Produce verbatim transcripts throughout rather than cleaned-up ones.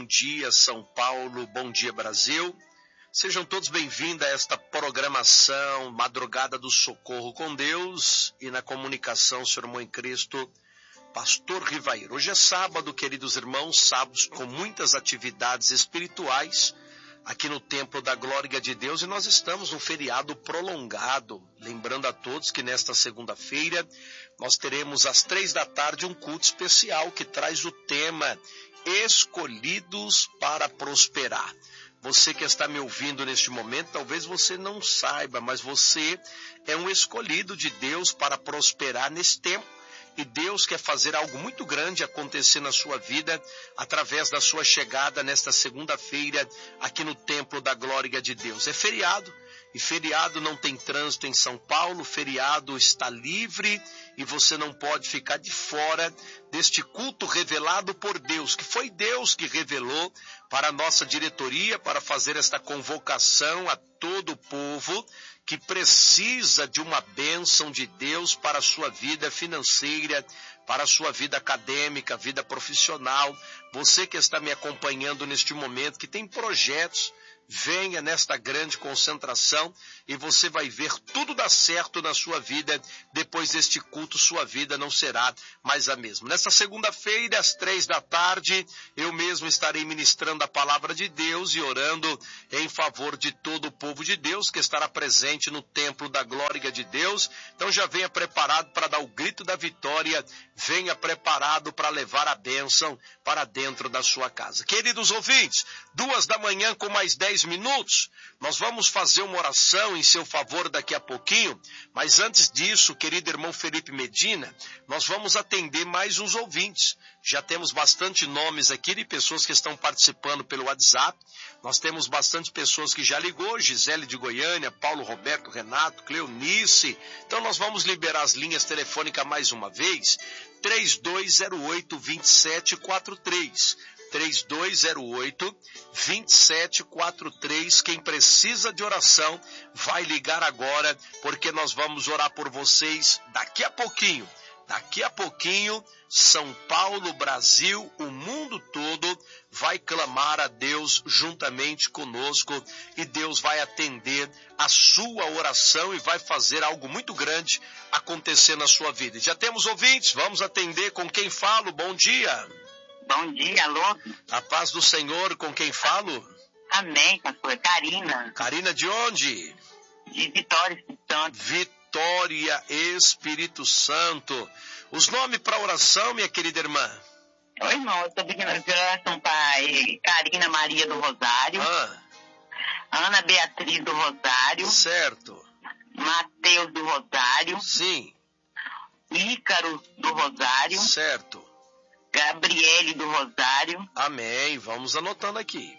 bom dia São Paulo, bom dia Brasil. Sejam todos bem-vindos a esta programação Madrugada do Socorro com Deus e na comunicação, seu irmão em Cristo, Pastor Rivair. Hoje é sábado, queridos irmãos, sábados com muitas atividades espirituais aqui no Templo da Glória de Deus, e nós estamos num feriado prolongado. Lembrando a todos que nesta segunda-feira nós teremos às três da tarde um culto especial que traz o tema Escolhidos para Prosperar. Você que está me ouvindo neste momento, talvez você não saiba, mas você é um escolhido de Deus para prosperar nesse tempo. E Deus quer fazer algo muito grande acontecer na sua vida através da sua chegada nesta segunda-feira aqui no Templo da Glória de Deus. É feriado, e feriado não tem trânsito em São Paulo, feriado está livre e você não pode ficar de fora deste culto revelado por Deus, que foi Deus que revelou para a nossa diretoria para fazer esta convocação a todo o povo que precisa de uma bênção de Deus para a sua vida financeira, para a sua vida acadêmica, vida profissional. Você que está me acompanhando neste momento, que tem projetos, venha nesta grande concentração e você vai ver tudo dar certo na sua vida. Depois deste culto, sua vida não será mais a mesma. Nesta segunda-feira, às três da tarde, eu mesmo estarei ministrando a palavra de Deus e orando em favor de todo o povo de Deus que estará presente no Templo da Glória de Deus. Então já venha preparado para dar o grito da vitória, venha preparado para levar a bênção para dentro da sua casa. Queridos ouvintes, duas da manhã com mais dez minutos, nós vamos fazer uma oração em seu favor daqui a pouquinho, mas antes disso, querido irmão Felipe Medina, nós vamos atender mais uns ouvintes. Já temos bastante nomes aqui de pessoas que estão participando pelo WhatsApp, nós temos bastante pessoas que já ligou, Gisele de Goiânia, Paulo Roberto, Renato, Cleonice. Então nós vamos liberar as linhas telefônicas mais uma vez, três dois zero oito, dois sete quatro três. três dois zero oito, dois sete quatro três. Quem precisa de oração vai ligar agora, porque nós vamos orar por vocês daqui a pouquinho. Daqui a pouquinho, São Paulo, Brasil, o mundo todo vai clamar a Deus juntamente conosco e Deus vai atender a sua oração e vai fazer algo muito grande acontecer na sua vida. Já temos ouvintes, vamos atender com quem falo. Bom dia. Bom dia, alô? A paz do Senhor, com quem falo? Amém, pastor. Karina. Karina de onde? De Vitória, Espírito Santo. Vitória, Espírito Santo. Os nomes para oração, minha querida irmã? Oi, irmão, eu estou pedindo oração para Karina Maria do Rosário. Ah. Ana Beatriz do Rosário. Certo. Mateus do Rosário. Sim. Ícaro do Rosário. Certo. Gabriele do Rosário. Amém. Vamos anotando aqui.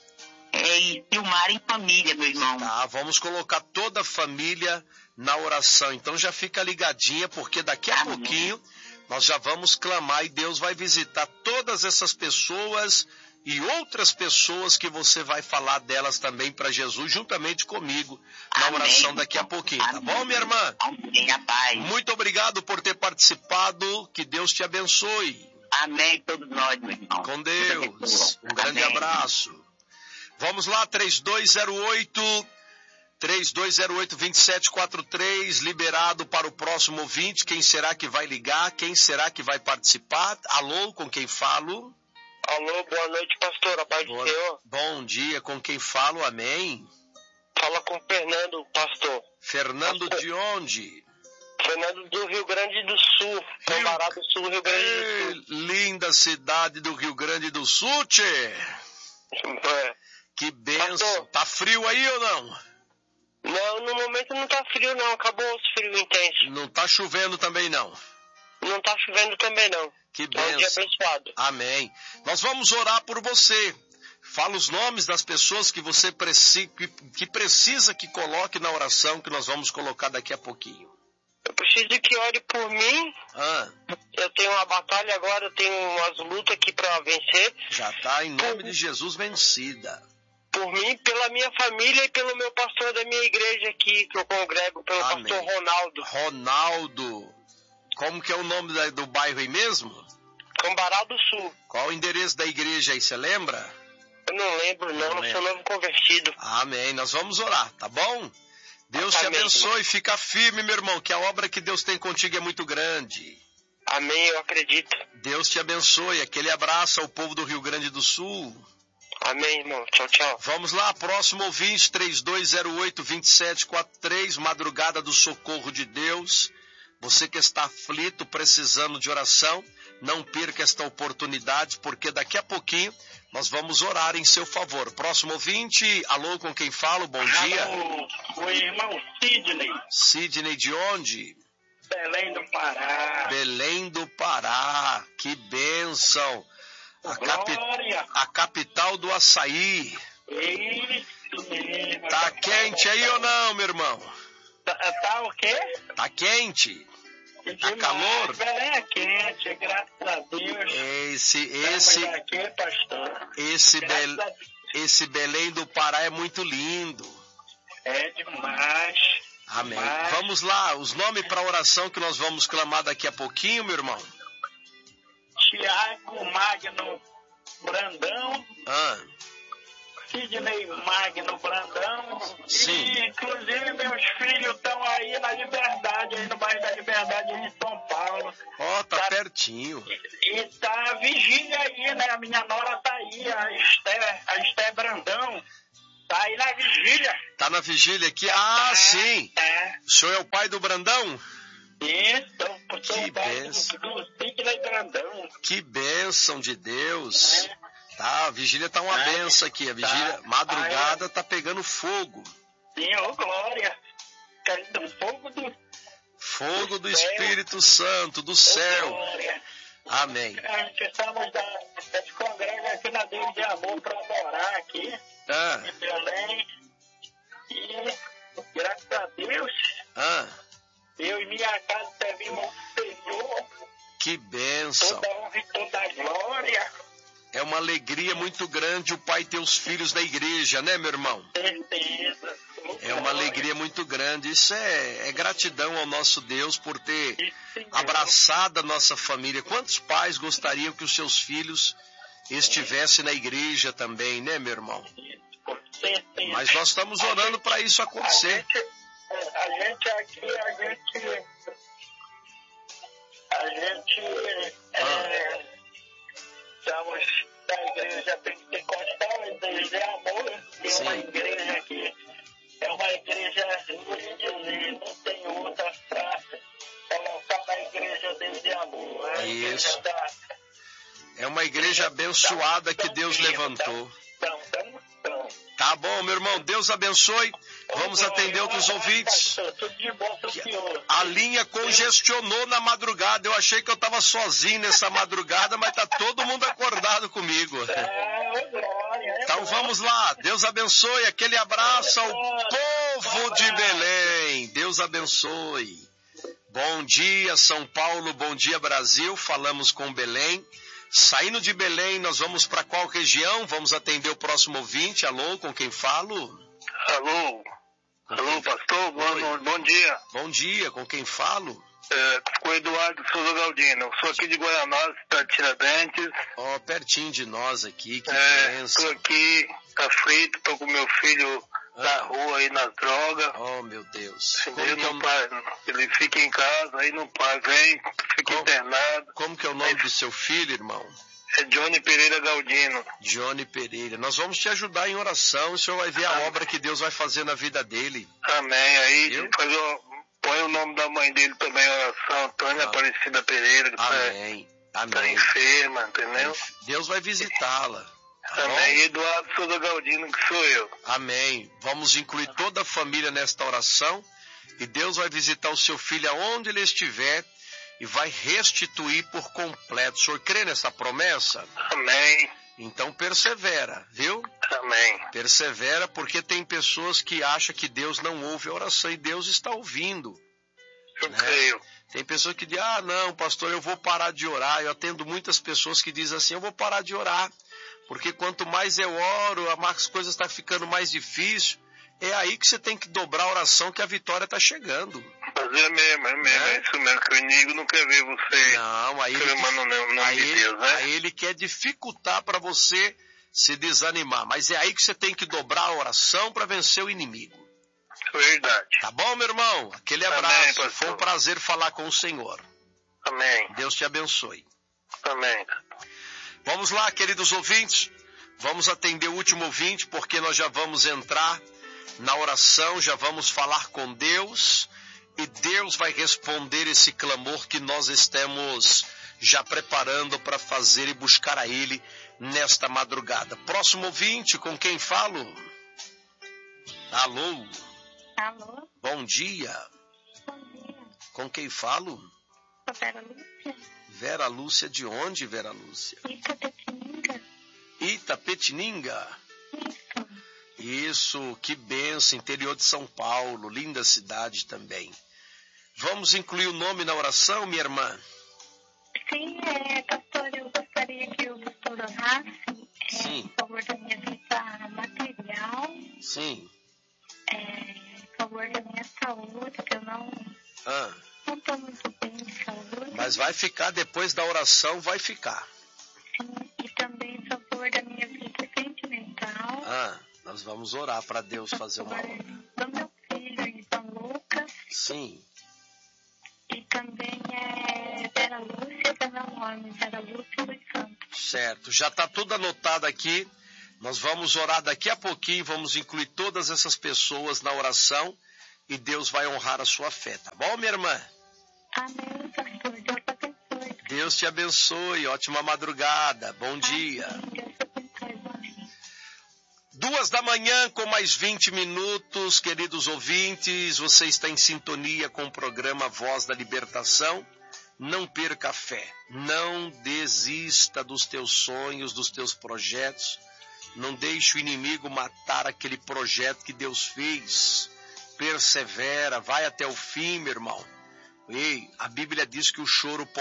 É, e Silmar em família, meu irmão. Tá, vamos colocar toda a família na oração. Então já fica ligadinha, porque daqui a Amém. pouquinho nós já vamos clamar e Deus vai visitar todas essas pessoas e outras pessoas que você vai falar delas também para Jesus, juntamente comigo, na Amém. oração daqui a pouquinho. Amém. Tá bom, minha irmã? Amém, a paz. Muito obrigado por ter participado. Que Deus te abençoe. Amém, todos nós, meu irmão. Com Deus. Um grande Amém. abraço. Vamos lá, três dois zero oito, três dois zero oito, dois sete quatro três, liberado para o próximo ouvinte. Quem será que vai ligar? Quem será que vai participar? Alô, com quem falo? Alô, boa noite, pastor. A paz do Senhor. Bom dia, com quem falo? Amém. Fala com o Fernando, pastor. Fernando pastor. De onde? Fernando do Rio Grande do Sul, Cambará do Sul, Rio Grande Ei, do Sul. Linda cidade do Rio Grande do Sul, tchê. É. Que benção. Tá frio aí ou não? Não, no momento não tá frio não, acabou os frios intensos. Não tá chovendo também não? Não tá chovendo também não. Que É um dia benção. abençoado. Amém. Nós vamos orar por você. Fala os nomes das pessoas que você preci, que, que precisa que coloque na oração, que nós vamos colocar daqui a pouquinho. Eu preciso que ore por mim. Ah, Eu tenho uma batalha agora, eu tenho umas lutas aqui pra vencer. já tá em nome de Jesus vencida. Por mim, pela minha família e pelo meu pastor da minha igreja aqui, que eu congrego, pelo Amém. pastor Ronaldo. Ronaldo. Como que é o nome da- do bairro aí mesmo? Cambará do Sul. Qual o endereço da igreja aí, você lembra? Eu não lembro, não. Não Eu sou lembra. novo convertido. Amém. Nós vamos orar, tá bom? Deus te Amém. abençoe. Fica firme, meu irmão, que a obra que Deus tem contigo é muito grande. Amém, eu acredito. Deus te abençoe. Aquele abraço ao povo do Rio Grande do Sul. Amém, irmão. Tchau, tchau. Vamos lá, próximo ouvinte, três dois zero oito, dois sete quatro três, Madrugada do Socorro de Deus. Você que está aflito, precisando de oração, não perca esta oportunidade, porque daqui a pouquinho nós vamos orar em seu favor. Próximo ouvinte, alô, com quem falo? Bom dia. Alô, o irmão Sidney, Sidney, de onde? Belém do Pará. Belém do Pará. Que bênção. A, capi... Glória. a capital do açaí. Isso mesmo. Tá quente aí ou não, meu irmão? Tá, tá o quê? Tá quente? Tá Demais. calor? Belém é quente, graças a Deus. Esse, Estamos esse, aqui, pastor. esse, Graças Bel... a Deus. esse Belém do Pará é muito lindo. É demais. Amém. Demais. Vamos lá, os nomes para oração que nós vamos clamar daqui a pouquinho, meu irmão. Tiago Magno Brandão. Ah, Sidney Magno Brandão. Sim. E, inclusive, meus filhos estão aí na Liberdade, aí no bairro da Liberdade, em São Paulo. ó, tá Tá. pertinho. E tá a vigília aí, né? A minha nora tá aí, a Esté, a Esté Brandão. Tá aí na vigília. Tá na vigília aqui? Ah, É, sim. É. O senhor é o pai do Brandão? Isso, eu sou Que o pai benção. do, do Sidney Brandão. Que bênção de Deus. É. Tá, a vigília tá uma É. benção aqui. A vigília, Tá. madrugada, tá pegando fogo. Sim, ô glória. Caindo fogo do Fogo do Do céu. Espírito Santo, do ô céu. glória. Amém. A gente estamos da, a gente congrega aqui na Deus de Amor para adorar aqui Ah, em Belém. E graças a Deus, ah, eu e minha casa servimos ao Senhor. que bênção. Toda honra e toda glória, É uma alegria muito grande o pai ter os filhos da igreja, né, meu irmão? certeza. É uma alegria muito grande. Isso é, é gratidão ao nosso Deus por ter Isso, Senhor. abraçado a nossa família. Quantos pais gostariam que os seus filhos estivessem na igreja também, né, meu irmão? Com certeza. Mas nós estamos orando para isso A acontecer. gente, a gente aqui, a gente, a gente é, estamos da igreja pentecostal, Deus de Amor, que é uma Sim. igreja aqui, é uma igreja, vou lhe dizer, não tem outra para colocar na igreja Deus de Amor. É a Isso. igreja da, É uma igreja abençoada que Deus levantou. Então, então, então. Tá bom, meu irmão, Deus abençoe. Vamos atender outros ouvintes. Tudo de bom pro senhor. A linha congestionou na madrugada. Eu achei que eu estava sozinho nessa madrugada, mas tá todo mundo acordado comigo. É, glória. Então vamos lá. Deus abençoe. Aquele abraço ao povo de Belém. Deus abençoe. Bom dia, São Paulo. Bom dia, Brasil. Falamos com Belém. Saindo de Belém, nós vamos para qual região? Vamos atender o próximo ouvinte. Alô, com quem falo? Alô? Alô, pastor? Oi. Bom, bom dia. Bom dia, com quem falo? É, com o Eduardo Souza Galdino. Sou aqui de Guaianazes, cidade de Tiradentes. Ó, pertinho de nós aqui, que É, bênção. tô aqui aflito, tô com meu filho na Ah. rua aí nas drogas. Oh, meu Deus. Como Entendeu? que, é Não o, pai, ele fica em casa, aí não pai vem, fica Como? internado. como que é o nome do seu filho, irmão? É Johnny Pereira Galdino. Johnny Pereira. Nós vamos te ajudar em oração. O senhor vai ver a obra que Deus vai fazer na vida dele. Amém. Aí Viu? faz o, põe o nome da mãe dele também em oração, Antônia Ah. Aparecida Pereira, que tá, Amém. tá Amém. enferma, entendeu? Deus vai visitá-la. Tá bom? Amém. E Eduardo Souza Galdino, que sou eu. Amém. Vamos incluir toda a família nesta oração. E Deus vai visitar o seu filho aonde ele estiver e vai restituir por completo. O senhor crê nessa promessa? Amém. Então persevera, viu? Amém. Persevera, porque tem pessoas que acham que Deus não ouve a oração e Deus está ouvindo. Eu Né? creio. Tem pessoas que dizem, ah, não, pastor, eu vou parar de orar. Eu atendo muitas pessoas que dizem assim, eu vou parar de orar, porque quanto mais eu oro, as coisas estão ficando mais difíceis. É aí que você tem que dobrar a oração, que a vitória está chegando. Fazer mesmo, é mesmo, é isso mesmo, que o inimigo não quer ver você Não, aí ele, clamando no nome aí, de Deus, né? aí ele quer dificultar para você se desanimar. Mas é aí que você tem que dobrar a oração para vencer o inimigo. Verdade. Tá bom, meu irmão? Aquele Amém, abraço. pastor. Foi um prazer falar com o Senhor. Amém. Deus te abençoe. Amém. Vamos lá, queridos ouvintes. Vamos atender o último ouvinte, porque nós já vamos entrar na oração, já vamos falar com Deus, e Deus vai responder esse clamor que nós estamos já preparando para fazer e buscar a Ele nesta madrugada. Próximo ouvinte, com quem falo? Alô? Alô? Bom dia. Bom dia. Com quem falo? Sou Vera Lúcia. Vera Lúcia, de onde, Vera Lúcia? Itapetininga. Itapetininga? Isso. Isso, que benção, interior de São Paulo, linda cidade também. Vamos incluir o nome na oração, minha irmã? Sim, é, pastor, eu gostaria que o pastor orasse é, Sim. em favor da minha vida material, Sim. é, em favor da minha saúde, que eu não Ah, não estou muito bem de saúde. mas vai ficar, depois da oração, vai ficar. Sim, e também em favor da minha vida sentimental. Ah, nós vamos orar para Deus fazer uma obra. Do meu filho, Ivan Lucas. Sim. E também é Vera Lúcia, que é meu nome, Vera Lúcia dos Santos. Certo, já está tudo anotado aqui. Nós vamos orar daqui a pouquinho, vamos incluir todas essas pessoas na oração e Deus vai honrar a sua fé, tá bom, minha irmã? Amém, pastor. Deus abençoe. Deus te abençoe, ótima madrugada, bom dia. Amém. Deus abençoe. Amém. Duas da manhã com mais vinte minutos, queridos ouvintes, você está em sintonia com o programa Voz da Libertação. Não perca a fé, não desista dos teus sonhos, dos teus projetos, não deixe o inimigo matar aquele projeto que Deus fez. Persevera, vai até o fim, meu irmão. Ei, a Bíblia diz que o choro